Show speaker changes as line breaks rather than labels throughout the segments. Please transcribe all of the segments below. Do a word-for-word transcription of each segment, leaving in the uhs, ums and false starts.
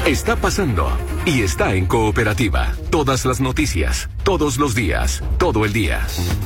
Está pasando y está en Cooperativa. Todas las noticias, todos los días, todo el día.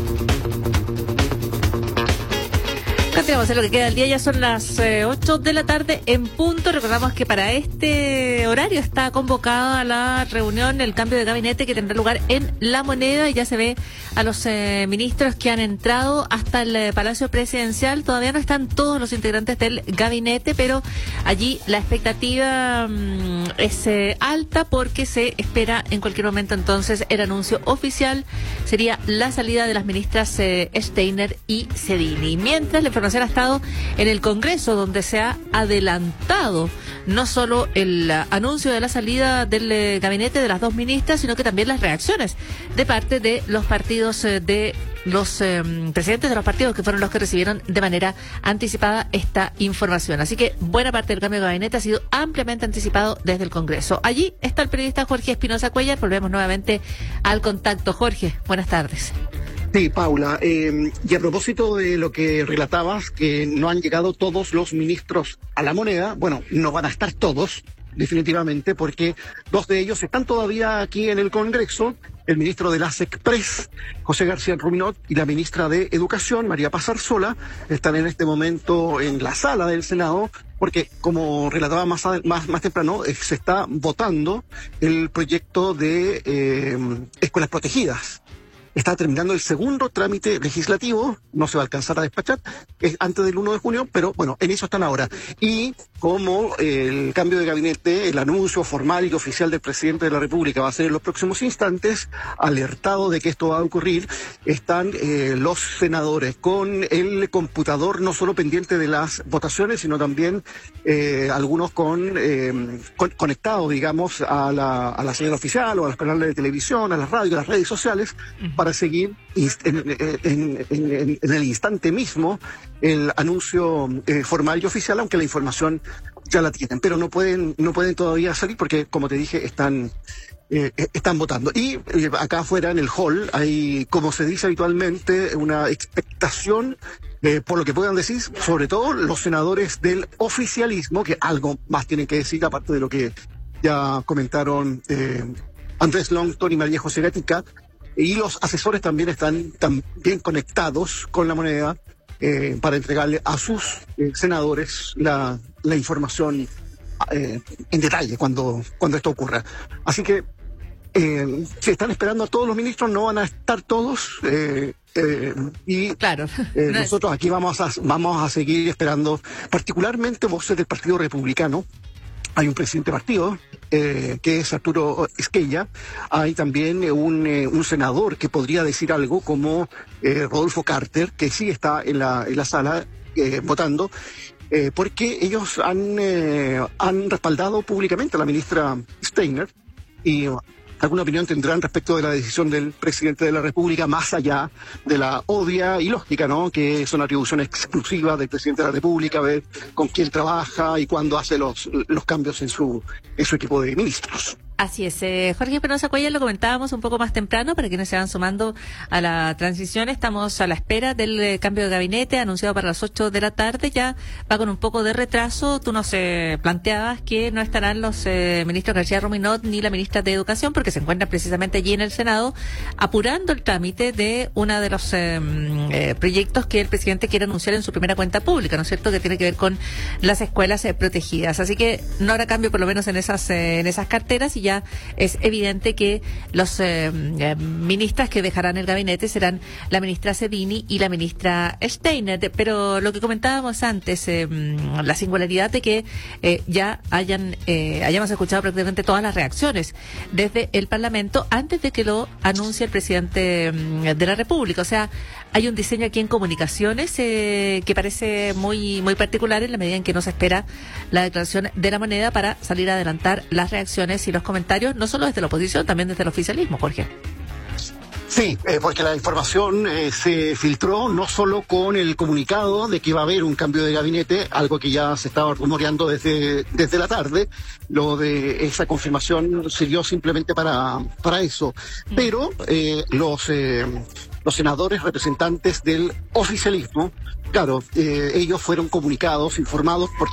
Continuamos en lo que queda del día, ya son las eh, ocho de la tarde en punto. Recordamos que para este horario está convocada la reunión, el cambio de gabinete que tendrá lugar en La Moneda, y ya se ve a los eh, ministros que han entrado hasta el eh, Palacio Presidencial. Todavía no están todos los integrantes del gabinete, pero allí la expectativa mmm, es eh, alta porque se espera en cualquier momento entonces el anuncio oficial. Sería la salida de las ministras eh, Steiner y Cedini. Mientras la información ha estado en el Congreso, donde se ha adelantado no solo el uh, anuncio de la salida del uh, gabinete de las dos ministras, sino que también las reacciones de parte de los partidos, uh, de los eh, presidentes de los partidos, que fueron los que recibieron de manera anticipada esta información. Así que buena parte del cambio de gabinete ha sido ampliamente anticipado desde el Congreso. Allí está el periodista Jorge Espinosa Cuellar. Volvemos nuevamente al contacto. Jorge, buenas tardes.
Sí, Paula, eh, y a propósito de lo que relatabas, que no han llegado todos los ministros a La Moneda, bueno, no van a estar todos, definitivamente, porque dos de ellos están todavía aquí en el Congreso, el ministro de las Express, José García Ruminot, y la ministra de Educación, María Paz Arzola, están en este momento en la sala del Senado, porque, como relataba más, más, más temprano, eh, se está votando el proyecto de eh, escuelas protegidas. Está terminando el segundo trámite legislativo, no se va a alcanzar a despachar es antes del uno de junio, pero bueno, en eso están ahora. Y como el cambio de gabinete, el anuncio formal y oficial del presidente de la República va a ser en los próximos instantes, alertado de que esto va a ocurrir, están eh, los senadores con el computador no solo pendiente de las votaciones, sino también eh, algunos con, eh, con conectados, digamos, a la, a la señal oficial o a los canales de televisión, a las radios, a las redes sociales, para seguir en, en, en, en el instante mismo el anuncio eh, formal y oficial, aunque la información ya la tienen, pero no pueden no pueden todavía salir porque, como te dije, están eh, están votando. Y eh, acá afuera en el hall hay, como se dice habitualmente, una expectación eh, por lo que puedan decir, sobre todo los senadores del oficialismo, que algo más tienen que decir aparte de lo que ya comentaron eh, Andrés Longton y María José Gatica. Y los asesores también están también conectados con La Moneda eh, para entregarle a sus eh, senadores la, la información eh, en detalle cuando, cuando esto ocurra. Así que eh, se están esperando a todos los ministros, no van a estar todos eh, eh, y
claro.
eh, nosotros aquí vamos a, vamos a seguir esperando, particularmente voces del Partido Republicano. Hay un presidente de partido, eh, que es Arturo Esquella. Hay también eh, un, eh, un senador que podría decir algo, como eh, Rodolfo Carter, que sí está en la, en la sala eh, votando, eh, porque ellos han, eh, han respaldado públicamente a la ministra Steiner, y alguna opinión tendrán respecto de la decisión del presidente de la República, más allá de la obvia y lógica, ¿no?, que son atribuciones exclusivas del presidente de la República, ver con quién trabaja y cuándo hace los, los cambios en su, en su equipo de ministros.
Así es, eh, Jorge Espinosa Cuellar, lo comentábamos un poco más temprano para quienes se van sumando a la transición. Estamos a la espera del eh, cambio de gabinete anunciado para las ocho de la tarde. Ya va con un poco de retraso. Tú nos eh, planteabas que no estarán los eh, ministros García Ruminot ni la ministra de Educación, porque se encuentran precisamente allí en el Senado apurando el trámite de uno de los eh, eh, proyectos que el presidente quiere anunciar en su primera cuenta pública, ¿no es cierto?, que tiene que ver con las escuelas eh, protegidas. Así que no habrá cambio, por lo menos en esas eh, en esas carteras, y ya es evidente que los eh, eh, ministras que dejarán el gabinete serán la ministra Cedini y la ministra Steiner. Pero lo que comentábamos antes, eh, la singularidad de que eh, ya hayan eh, hayamos escuchado prácticamente todas las reacciones desde el Parlamento antes de que lo anuncie el presidente de la República. O sea, hay un diseño aquí en comunicaciones eh, que parece muy muy particular, en la medida en que no se espera la declaración de La Moneda para salir a adelantar las reacciones y los comentarios, no solo desde la oposición, también desde el oficialismo, Jorge.
Sí, eh, porque la información eh, se filtró no solo con el comunicado de que iba a haber un cambio de gabinete, algo que ya se estaba rumoreando desde, desde la tarde. Lo de esa confirmación sirvió simplemente para, para eso. Pero eh, los, eh, los senadores representantes del oficialismo, claro, eh, ellos fueron comunicados, informados por